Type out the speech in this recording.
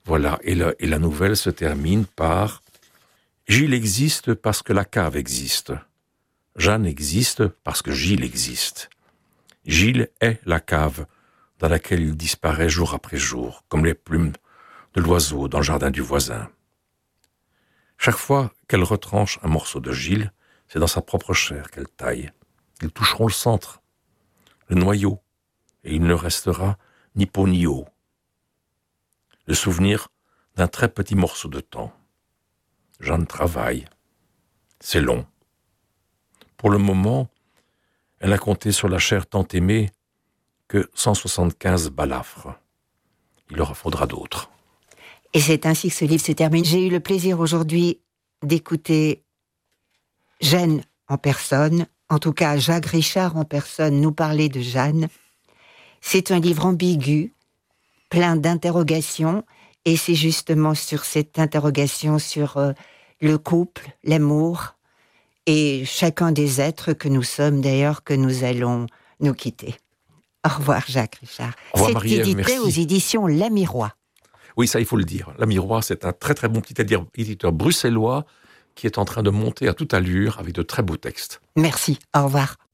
Voilà, et la nouvelle se termine par « Gilles existe parce que la cave existe. Jeanne existe parce que Gilles existe. Gilles est la cave dans laquelle il disparaît jour après jour, comme les plumes de l'oiseau dans le jardin du voisin. Chaque fois qu'elle retranche un morceau de Gilles, c'est dans sa propre chair qu'elle taille. Ils toucheront le centre, le noyau, et il ne restera ni peau ni eau. Le souvenir d'un très petit morceau de temps. Jeanne travaille. C'est long. Pour le moment, elle a compté sur la chair tant aimée que 175 balafres. Il leur en faudra d'autres. Et c'est ainsi que ce livre se termine. J'ai eu le plaisir aujourd'hui d'écouter Jeanne en personne, en tout cas Jacques Richard en personne, nous parler de Jeanne. C'est un livre ambigu, plein d'interrogations, et c'est justement sur cette interrogation sur le couple, l'amour, et chacun des êtres que nous sommes d'ailleurs, que nous allons nous quitter. Au revoir Jacques Richard. Au revoir C'est Marie-Ève, édité merci. aux éditions La Miroir. Oui, ça, il faut le dire. La Miroir, c'est un très très bon petit éditeur bruxellois qui est en train de monter à toute allure avec de très beaux textes. Merci, au revoir.